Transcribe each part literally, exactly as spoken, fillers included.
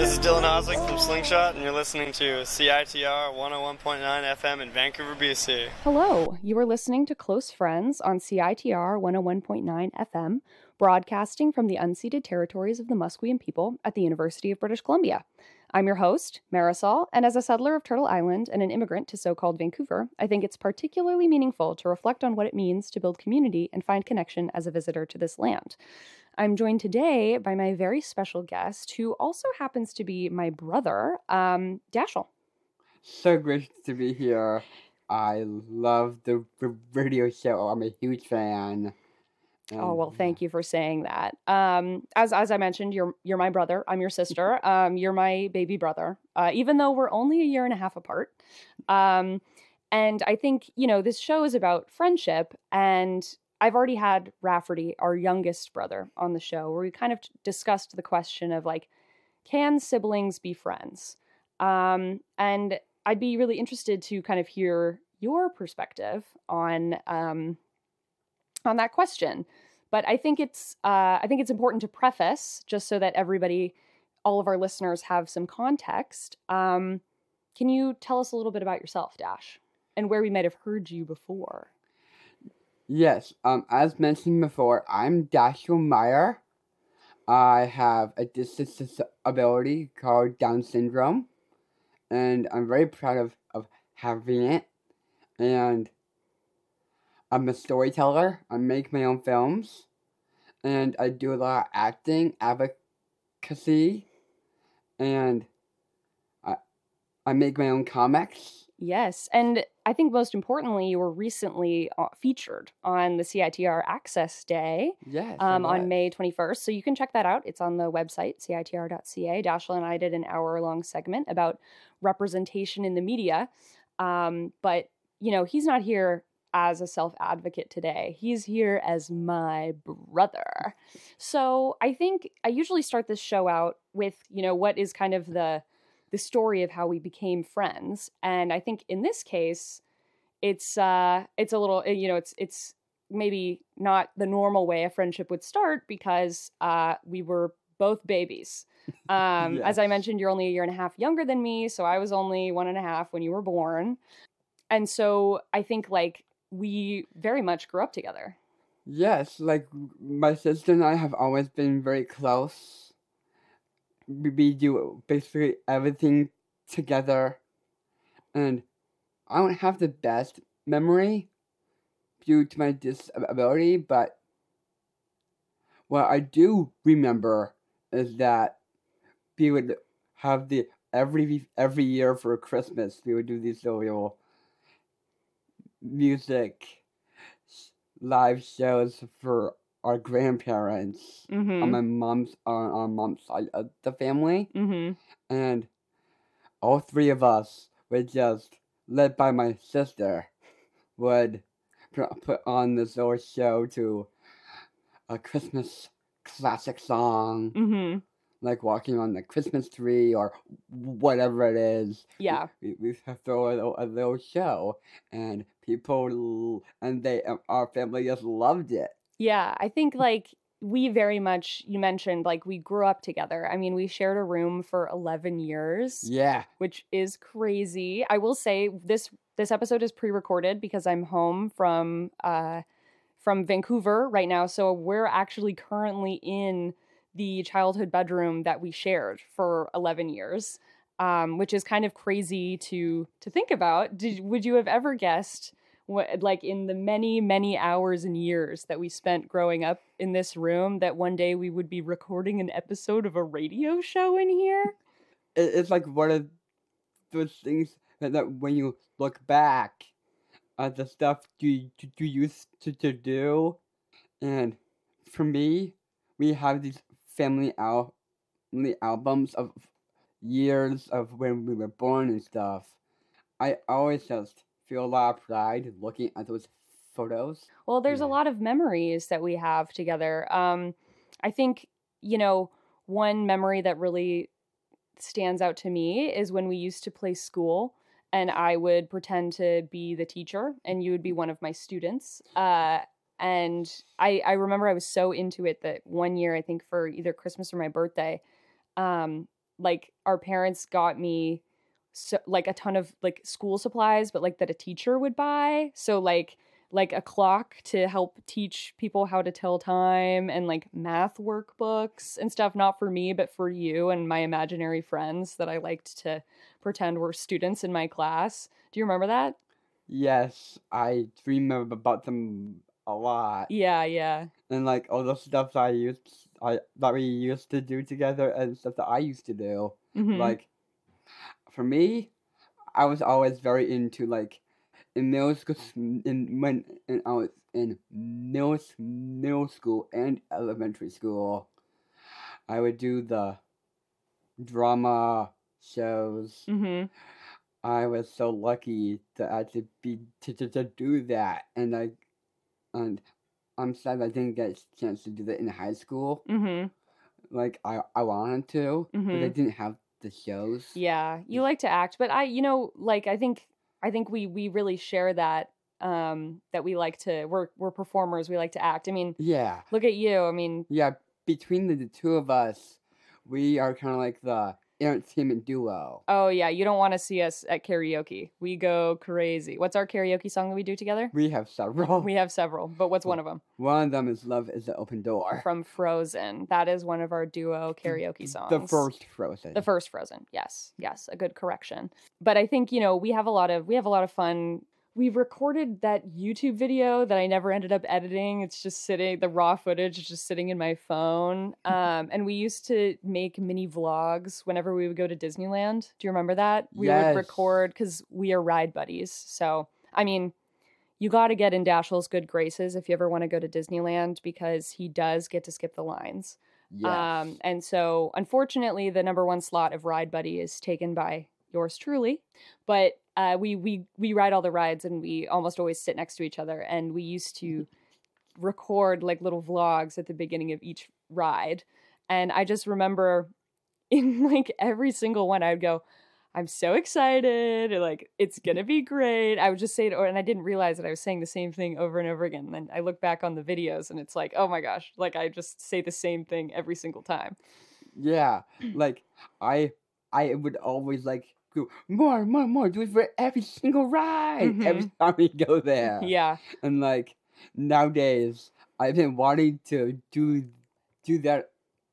This is Dylan Oslick from Slingshot, and you're listening to C I T R one oh one point nine F M in Vancouver, B C. Hello, you are listening to Close Friends on C I T R one oh one point nine F M, broadcasting from the unceded territories of the Musqueam people at the University of British Columbia. I'm your host, Marisol, and as a settler of Turtle Island and an immigrant to so-called Vancouver, I think it's particularly meaningful to reflect on what it means to build community and find connection as a visitor to this land. I'm joined today by my very special guest, who also happens to be my brother, um, Dashel. So great to be here. I love the r- radio show. I'm a huge fan. Oh, And, well, thank you for saying that. Um, as as I mentioned, you're you're my brother. I'm your sister. Um, you're my baby brother. Uh, even though we're only a year and a half apart. Um, and I think, you know, this show is about friendship, and I've already had Rafferty, our youngest brother, on the show, where we kind of t- discussed the question of like, can siblings be friends? Um, and I'd be really interested to kind of hear your perspective on um, on that question. But I think it's uh, I think it's important to preface, just so that everybody, all of our listeners, have some context. Um, can you tell us a little bit about yourself, Dash, and where we might have heard you before? yes, um, as mentioned before, I'm Dashel Meyer. I have a disability called Down syndrome, and I'm very proud of, of having it. And I'm a storyteller. I make my own films, and I do a lot of acting, advocacy, and I, I make my own comics. Yes, and I think most importantly, you were recently uh, featured on the C I T R Access Day Yes, um, I on was. May twenty-first. So you can check that out. It's on the website, C I T R dot C A. Dashel and I did an hour-long segment about representation in the media. Um, but, you know, he's not here as a self-advocate today. He's here as my brother. So I think I usually start this show out with, you know, what is kind of the the story of how we became friends. And I think in this case, it's uh it's a little, you know, it's it's maybe not the normal way a friendship would start, because uh we were both babies. Um Yes. as I mentioned, you're only a year and a half younger than me, so I was only one and a half when you were born. And so I think like we very much grew up together. Yes, like my sister and I have always been very close. We, we do basically everything together, and I don't have the best memory due to my disability, but what I do remember is that we would have the every every year for Christmas we would do these little music live shows for our grandparents Mm-hmm. on my mom's on, on mom's side of the family, Mm-hmm. and all three of us would just, led by my sister, would put, put on this little show to a Christmas classic song, Mm-hmm. like Walking on the Christmas Tree or whatever it is. Yeah. We, we throw a little, a little show, and people, and they, our family just loved it. Yeah, I think like we very much, you mentioned like we grew up together. I mean, we shared a room for eleven years, Yeah. which is crazy. I will say this this episode is pre-recorded because I'm home from uh from Vancouver right now, so we're actually currently in the childhood bedroom that we shared for eleven years. Um, which is kind of crazy to to think about. Did would you have ever guessed, what, like in the many, many hours and years that we spent growing up in this room, that one day we would be recording an episode of a radio show in here? It, it's like one of those things that, that when you look back at the stuff you, you, you used to, to do, and for me, we have these family al- family albums of years of when we were born and stuff. I always just feel a lot of pride looking at those photos. Well, there's a Yeah. lot of memories that we have together. Um, I think, you know, one memory that really stands out to me is when we used to play school, and I would pretend to be the teacher and you would be one of my students. Uh, and I, I remember I was so into it that one year, I think for either Christmas or my birthday, um, like our parents got me so like a ton of like school supplies, but like that a teacher would buy. So like like a clock to help teach people how to tell time, and like math workbooks and stuff, not for me, but for you and my imaginary friends that I liked to pretend were students in my class. Do you remember that? Yes, I dream ab- about them a lot. Yeah, yeah. And like all the stuff that I used I that we used to do together and stuff that I used to do. Mhm. Like for me, I was always very into like in middle school s- in when in, I was in middle s- middle school and elementary school. I would do the drama shows. Mhm. I was so lucky to actually be to, to, to do that, and I and I'm sad I didn't get a chance to do that in high school. Mhm. Like I I wanted to, but I Mhm. didn't have the shows. Yeah, you like to act, but I, you know, like I think I think we we really share that um that we like to we're we're performers, we like to act. I mean, Yeah, look at you. I mean, yeah. Between the, the two of us, we are kind of like the entertainment duo. oh yeah, you don't want to see us at karaoke. We go crazy. What's our karaoke song that we do together? We have several. We have several, but what's one of them? One of them is "Love Is the Open Door." From Frozen. That is one of our duo karaoke songs. The first Frozen. The first Frozen. Yes. Yes, a good correction. But I think, you know, we have a lot of we have a lot of fun. We've recorded that YouTube video that I never ended up editing. It's just sitting, the raw footage is just sitting in my phone. Um, and we used to make mini vlogs whenever we would go to Disneyland. Do you remember that? We Yes. would record because we are ride buddies. So, I mean, you got to get in Dashiell's good graces if you ever want to go to Disneyland, because he does get to skip the lines. Yes. Um, and so, unfortunately, the number one slot of Ride Buddy is taken by yours truly. But uh, we we we ride all the rides, and we almost always sit next to each other. And we used to record like little vlogs at the beginning of each ride. And I just remember in like every single one, I would go, I'm so excited, or like, it's gonna be great. I would just say it, or, and I didn't realize that I was saying the same thing over and over again. And then I look back on the videos and it's like, oh my gosh, like I just say the same thing every single time. Yeah, like I I would always like go more, more, more. Do it for every single ride every Mhm. time we go there. Yeah. And like nowadays, I've been wanting to do do that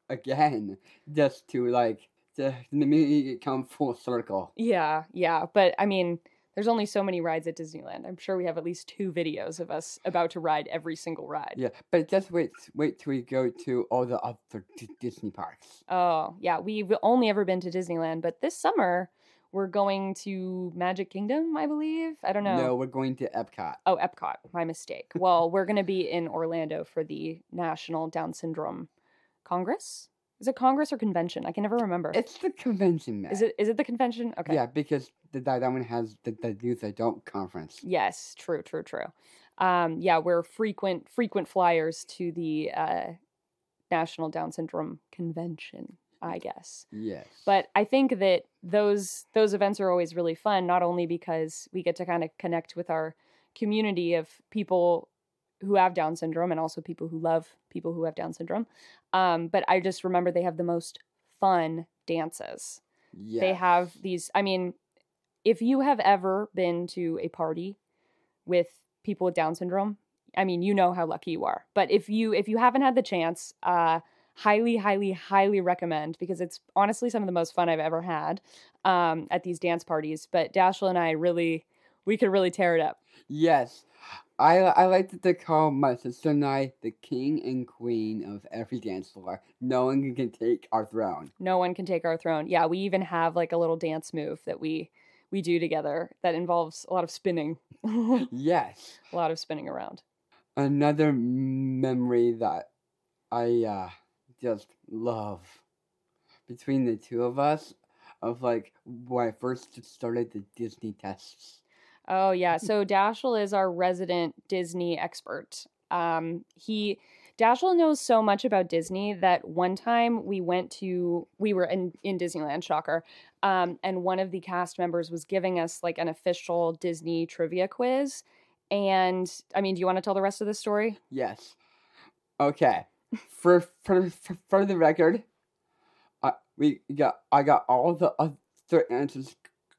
again, just to like to maybe come full circle. Yeah. Yeah. But I mean, there's only so many rides at Disneyland. I'm sure we have at least two videos of us about to ride every single ride. Yeah, but just wait, wait till we go to all the other D- Disney parks. Oh, yeah. We've only ever been to Disneyland, but this summer we're going to Magic Kingdom, I believe. I don't know. No, we're going to Epcot. Oh, Epcot. My mistake. Well, we're going to be in Orlando for the National Down Syndrome Congress. Is it Congress or convention? I can never remember. It's the convention, man. Is it is it the convention? Okay. Yeah, because the that one has the the Youth Adult Conference. Yes, true, true, true. Um, yeah, we're frequent frequent flyers to the uh, National Down Syndrome Convention, I guess. Yes. But I think that those those events are always really fun, not only because we get to kind of connect with our community of people who have Down syndrome and also people who love people who have Down syndrome. Um, but I just remember they have the most fun dances. Yes. They have these, I mean, if you have ever been to a party with people with Down syndrome, I mean, you know how lucky you are. But if you if you haven't had the chance, uh, highly, highly, highly recommend, because it's honestly some of the most fun I've ever had um, at these dance parties. But Dashiell and I really, we could really tear it up. Yes. I I like to call my sister and I the king and queen of every dance floor. No one can take our throne. No one can take our throne. Yeah, we even have like a little dance move that we we do together that involves a lot of spinning. A Yes. lot of spinning around. Another memory that I uh, just love between the two of us of like when I first started the Disney tests. Oh yeah. So Dashiell is our resident Disney expert. Um, he Dashiell knows so much about Disney that one time we went to we were in, in Disneyland, shocker. Um, and one of the cast members was giving us like an official Disney trivia quiz. And I mean, do you want to tell the rest of the story? Yes. Okay. For for for, for the record, I we got I got all the other answers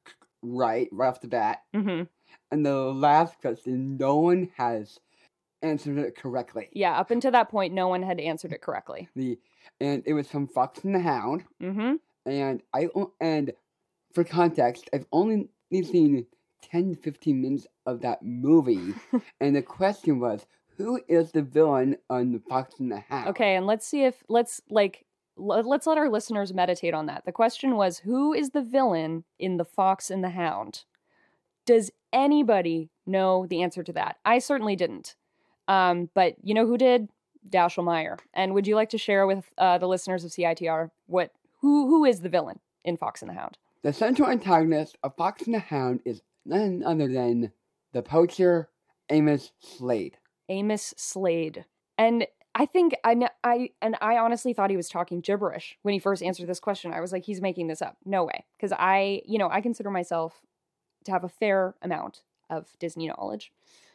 right right off the bat, Mm-hmm. and the last question, no one has answered it correctly. Yeah, up until that point, no one had answered it correctly. The and it was from Fox and the Hound, Mm-hmm. and I o- and for context, I've only seen ten to fifteen minutes of that movie, and the question was, who is the villain on the Fox and the Hound? Okay, and let's see if let's like l- let's let our listeners meditate on that. The question was, who is the villain in The Fox and the Hound? Does anybody know the answer to that? I certainly didn't. Um, but you know who did? Dashiell Meyer. And would you like to share with uh, the listeners of C I T R what who who is the villain in Fox and the Hound? The central antagonist of Fox and the Hound is none other than the poacher Amos Slade. Amos Slade. And I think I, kn- I and I honestly thought he was talking gibberish when he first answered this question. I was like, he's making this up. No way. Because I, you know, I consider myself to have a fair amount of Disney knowledge.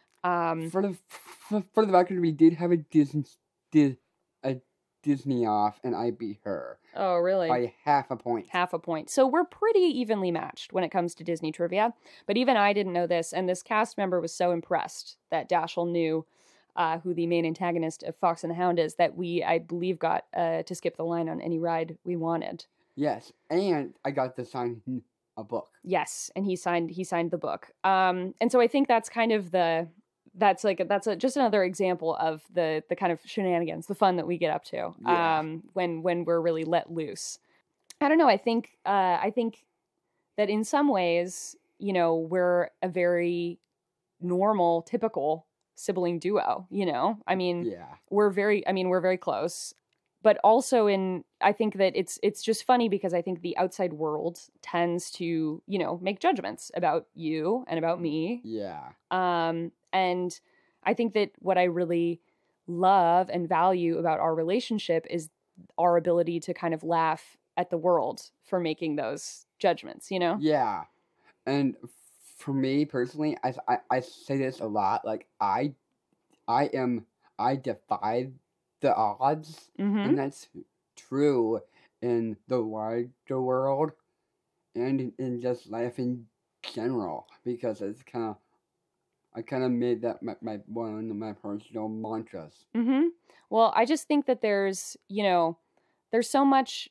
Um, For the for, for the record, we did have a Disney di, a Disney off, and I beat her oh, really? by half a point. Half a point. So we're pretty evenly matched when it comes to Disney trivia. But even I didn't know this, and this cast member was so impressed that Dashiell knew uh, who the main antagonist of Fox and the Hound is that we, I believe, got uh, to skip the line on any ride we wanted. Yes, and I got to sign a book. Yes, and he signed he signed the book. Um, and so I think that's kind of the that's like that's a, just another example of the the kind of shenanigans, the fun that we get up to Yeah. um, when when we're really let loose. I don't know. I think uh, I think that in some ways, you know, we're a very normal, typical sibling duo. You know, I mean, Yeah. we're very. I mean, we're very close. But also in, I think that it's it's just funny because I think the outside world tends to, you know, make judgments about you and about me. Yeah. Um, and I think that what I really love and value about our relationship is our ability to kind of laugh at the world for making those judgments, you know? Yeah. And for me personally, I, I, I say this a lot. Like I, I am I defy the odds, Mm-hmm. and that's true in the wider world and in, in just life in general. Because it's kind of I kind of made that my, my one of my personal mantras. Mm-hmm. Well, I just think that there's, you know, there's so much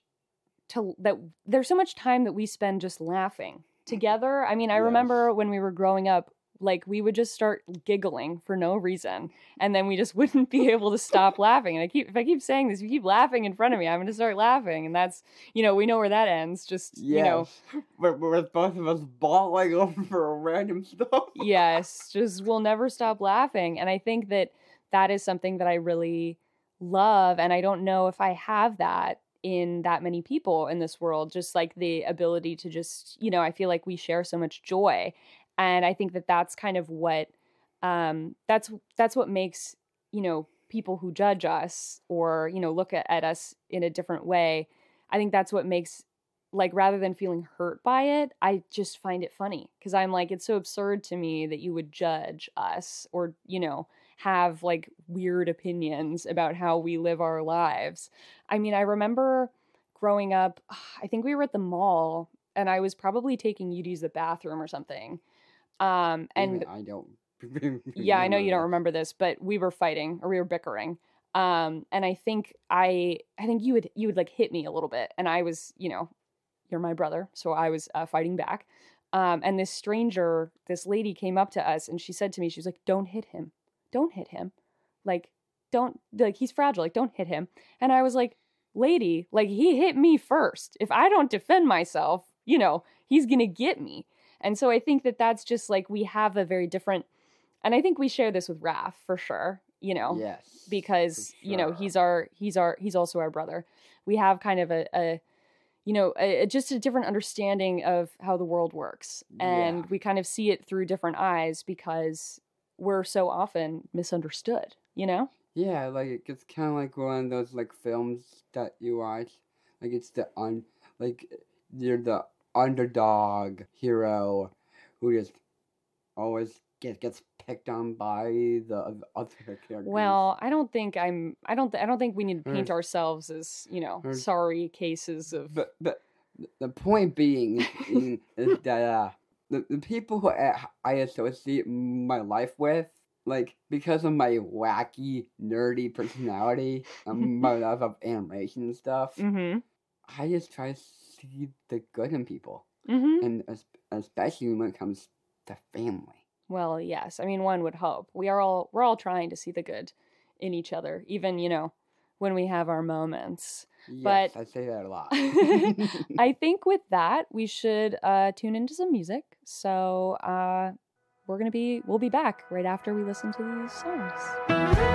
to that there's so much time that we spend just laughing together. I mean, I Yes. remember when we were growing up, like we would just start giggling for no reason, and then we just wouldn't be able to stop laughing. And I keep if I keep saying this, if you keep laughing in front of me, I'm going to start laughing, and that's, you know, we know where that ends. Just Yes. you know, But with both of us bawling over random stuff. yes, just we'll never stop laughing. And I think that that is something that I really love, and I don't know if I have that in that many people in this world, just like the ability to just, you know, I feel like we share so much joy. And I think that that's kind of what um that's that's what makes, you know, people who judge us or, you know, look at, at us in a different way. I think that's what makes, like, rather than feeling hurt by it, I just find it funny because I'm like, it's so absurd to me that you would judge us or, you know, have like weird opinions about how we live our lives. I mean, I remember growing up, I think we were at the mall and I was probably taking you to use the bathroom or something. Um, and Even I don't. yeah, I know you don't that. remember this, but we were fighting or we were bickering. Um, and I think I, I think you would, you would like hit me a little bit, and I was, you know, you're my brother, so I was uh, fighting back. Um, and this stranger, this lady came up to us, and she said to me, she was like, "Don't hit him, don't hit him, like, don't like he's fragile, like don't hit him." And I was like, "Lady, like he hit me first. If I don't defend myself, you know, he's gonna get me." And so I think that that's just like we have a very different. And I think we share this with Raph for sure, you know, Yes. because, for you know, sure. he's our, he's our, he's also our brother. We have kind of a, a you know, a, just a different understanding of how the world works. And Yeah. we kind of see it through different eyes because we're so often misunderstood, you know? Yeah, like it gets kind of like one of those like films that you watch. Like it's the un, like you're the underdog hero who just always get, gets picked on by the other characters. Well, I don't think I'm. I don't. Th- I don't think we need to paint There's- ourselves as you know there's- sorry cases of. But but the point being is, is that uh, the the people who I I associate my life with, like because of my wacky nerdy personality and my love of animation and stuff, Mm-hmm. I just try to see the good in people, Mm-hmm. and es- especially when it comes to family. Well, yes. I mean, one would hope. We are all we're all trying to see the good in each other, even you know when we have our moments. Yes, But- I say that a lot. I think with that we should uh, tune into some music. So uh, we're gonna be we'll be back right after we listen to these songs.